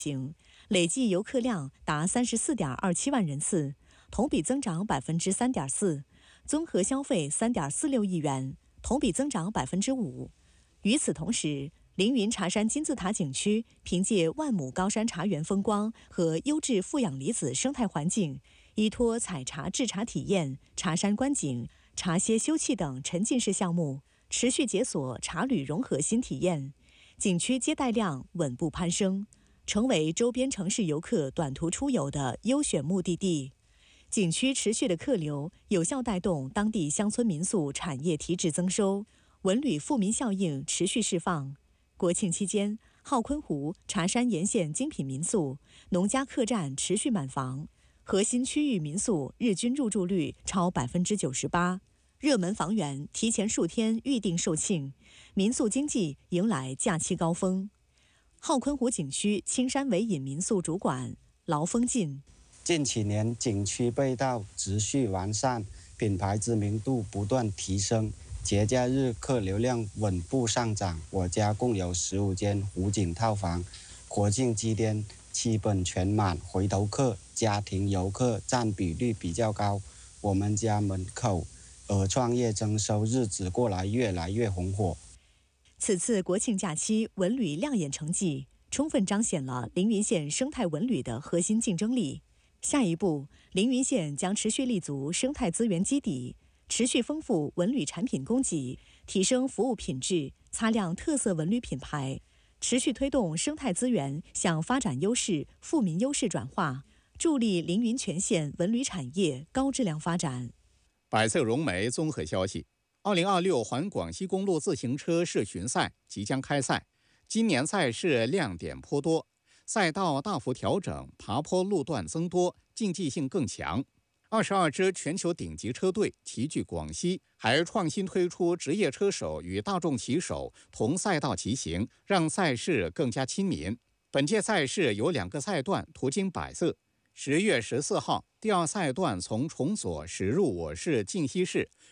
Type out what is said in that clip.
累计游客量达34.27万人次，同比增长3.4%，综合消费3.46亿元，同比增长5%。与此同时，凌云茶山金字塔景区凭借万亩高山茶园风光和优质负氧离子生态环境，依托采茶制茶体验、茶山观景、茶歇休憩等沉浸式项目，持续解锁茶旅融合新体验，景区接待量稳步攀升，成为周边城市游客短途出游的优选目的地。景区持续的客流有效带动当地乡村民宿产业提质增收，文旅富民效应持续释放。国庆期间，浩坤湖、茶山沿线精品民宿、农家客栈持续满房，核心区域民宿日均入住率超98%，热门房源提前数天预订售罄，民宿经济迎来假期高峰。浩坤湖景区青山维隐民宿主管劳丰进： 近几年景区配套持续完善，品牌知名度不断提升，节假日客流量稳步上涨。我家共有15间湖景套房，国庆期间基本全满，回头客、家庭游客占比率比较高。我们家门口创业征收，日子过来越来越红火。 此次国庆假期文旅亮眼成绩，充分彰显了凌云县生态文旅的核心竞争力。下一步，凌云县将持续立足生态资源基底，持续丰富文旅产品供给，提升服务品质，擦亮特色文旅品牌，持续推动生态资源向发展优势、富民优势转化，助力凌云全县文旅产业高质量发展。 百色融媒综合消息：2026环广西公路自行车世巡赛即将开赛，今年赛事亮点颇多，赛道大幅调整，爬坡路段增多，竞技性更强。22支全球顶级车队齐聚广西，还创新推出职业车手与大众骑手同赛道骑行，让赛事更加亲民。本届赛事有2个赛段，途经百色。10月14号，第2赛段从崇左驶入我市靖西市，